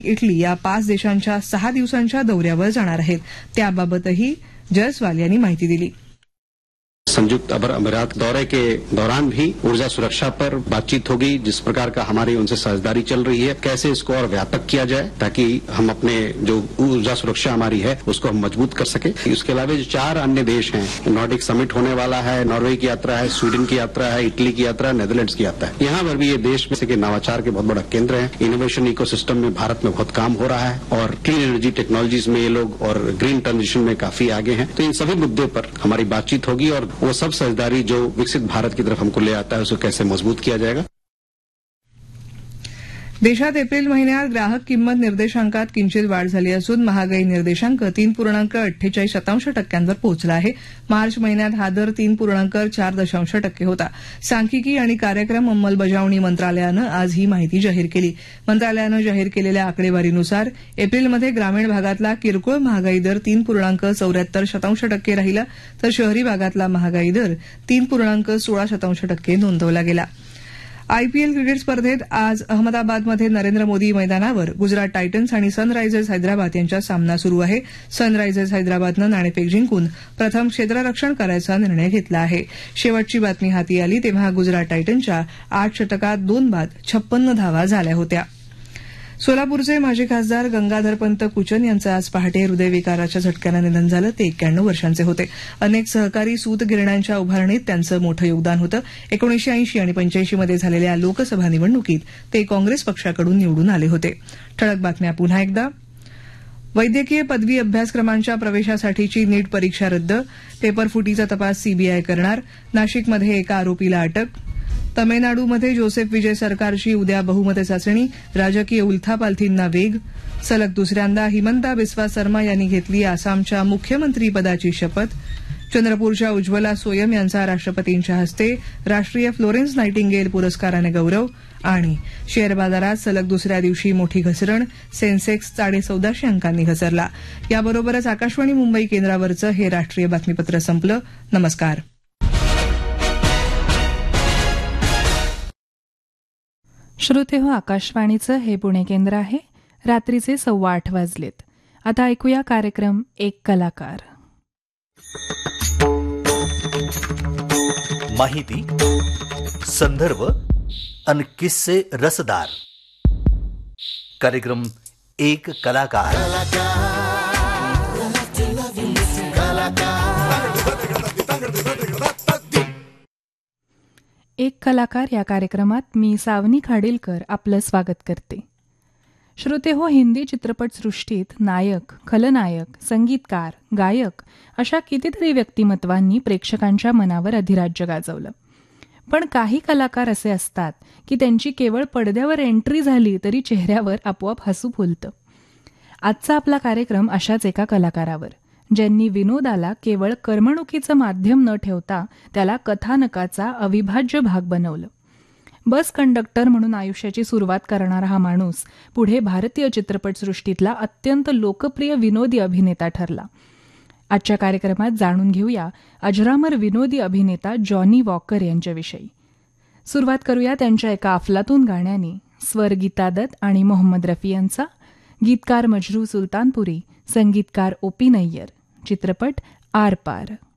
Italy या 5 देशांच्या 6 दिवसांच्या दौऱ्यावर जाणार आहेत. त्याबाबतही जयस्वाल यांनी माहिती दिली. संयुक्त अरब अमीरात दौरे के दौरान भी ऊर्जा सुरक्षा पर बातचीत होगी. जिस प्रकार का हमारी उनसे साझेदारी चल रही है, कैसे इसको और व्यापक किया जाए ताकि हम अपने जो ऊर्जा सुरक्षा हमारी है उसको हम मजबूत कर सके. इसके अलावा जो 4 अन्य देश हैं, नॉर्डिक समिट होने वाला है, नॉर्वे की यात्रा है, स्वीडन की यात्रा है, इटली की यात्रा है, नेदरलैंड्स की यात्रा है. यहाँ पर भी ये देश में से नवाचार के बहुत बड़ा केंद्र है. इनोवेशन इकोसिस्टम में भारत में बहुत काम हो रहा है और क्लीन एनर्जी टेक्नोलॉजीज में ये लोग और ग्रीन ट्रांजिशन में काफी आगे हैं. तो इन सभी मुद्दों पर हमारी बातचीत होगी और वो सब साझेदारी जो विकसित भारत की तरफ हमको ले आता है उसको कैसे मजबूत किया जाएगा. देशात एप्रिल महिन्यात ग्राहक किंमत निर्देशांकात किंचित वाढ झाली असून महागाई निर्देशांक 3.48% पोहोचला आहे. मार्च महिन्यात हा दर 3.4% होता. सांख्यिकी आणि कार्यक्रम अंमलबजावणी मंत्रालयानं आज ही माहिती जाहीर केली. मंत्रालयानं जाहीर केलेल्या आकडेवारीनुसार एप्रिलमध्ये ग्रामीण भागातला किरकोळ महागाई दर 3.74% राहिला, तर शहरी भागातला महागाई दर 3.16% नोंदवला गेला. आयपीएल क्रिकेट स्पर्धेत आज अहमदाबादमध्ये नरेंद्र मोदी मैदानावर गुजरात टायटन्स आणि सनरायझर्स हैदराबाद यांच्यात सामना सुरू आहे. सनरायझर्स हैदराबादनं नाणेफेक जिंकून प्रथम क्षेत्ररक्षण करायचा निर्णय घेतला आहे. शेवटची बातमी हाती आली तेव्हा गुजरात टायटन्सच्या 8 षटकात 2 बाद 56 धावा झाल्या होत्या. सोलापूरचे माजी खासदार गंगाधरपंत कुचन यांचं आज पहाटे हृदयविकाराच्या झटक्यानं निधन झालं. ते 91 वर्षांचे होते. अनेक सहकारी सूतगिरण्यांच्या उभारणीत त्यांचं मोठं योगदान होतं. 1980 आणि 85 मध्ये झालेल्या लोकसभा निवडणुकीत ते काँग्रेस पक्षाकडून निवडून आले होते. ठळक बातम्या पुन्हा एकदा. वैद्यकीय पदवी अभ्यासक्रमांच्या प्रवेशासाठीची नीट परीक्षा रद्द. पेपरफुटीचा तपास सीबीआय करणार. नाशिकमध्ये एका आरोपीला अटक. तमिळनाडूमध्ये जोसेफ विजय सरकारची उद्या बहुमत चाचणी. राजकीय उलथापालथींना वेग. सलग दुसऱ्यांदा हिमंता बिस्वा शर्मा यांनी घेतली आसामच्या मुख्यमंत्रीपदाची शपथ. चंद्रपूरच्या उज्ज्वला सोयम यांचा राष्ट्रपतींच्या हस्ते राष्ट्रीय फ्लोरेन्स नायटिंगेल पुरस्काराने गौरव. आणि शेअर बाजारात सलग दुसऱ्या दिवशी मोठी घसरण. सेन्सेक्स 1450 अंकांनी घसरला. याबरोबरच आकाशवाणी मुंबई केंद्रावरचं हे राष्ट्रीय बातमीपत्र संपलं. नमस्कार. श्रोते हो, आकाशवाणीचं हे पुणे केंद्र आहे. रात्रीचे 8:15 वाजलेत. आता ऐकूया कार्यक्रम एक कलाकार. माहिती, संदर्भ आणि किस्से रसदार. कार्यक्रम एक कलाकार. एक कलाकार या कार्यक्रमात मी सावनी खाडीलकर आपलं स्वागत करते. श्रोते हो, हिंदी चित्रपटसृष्टीत नायक, खलनायक, संगीतकार, गायक अशा कितीतरी व्यक्तिमत्वांनी प्रेक्षकांच्या मनावर अधिराज्य गाजवलं. पण काही कलाकार असे असतात की त्यांची केवळ पडद्यावर एंट्री झाली तरी चेहऱ्यावर आपोआप हसू फुलतं. आजचा आपला कार्यक्रम अशाच एका कलाकारावर, ज्यांनी विनोदाला केवळ करमणुकीचं माध्यम न ठेवता त्याला कथानकाचा अविभाज्य भाग बनवलं. बस कंडक्टर म्हणून आयुष्याची सुरुवात करणारा हा माणूस पुढे भारतीय चित्रपटसृष्टीतला अत्यंत लोकप्रिय विनोदी अभिनेता ठरला. आजच्या कार्यक्रमात जाणून घेऊया अजरामर विनोदी अभिनेता जॉनी वॉकर यांच्याविषयी. सुरुवात करूया त्यांच्या एका अफलातून गाण्याने. स्वर गीता दत्त आणि मोहम्मद रफी यांचा. गीतकार मजरू सुलतानपुरी, संगीतकार ओपी नय्यर. चित्रपट आर पार.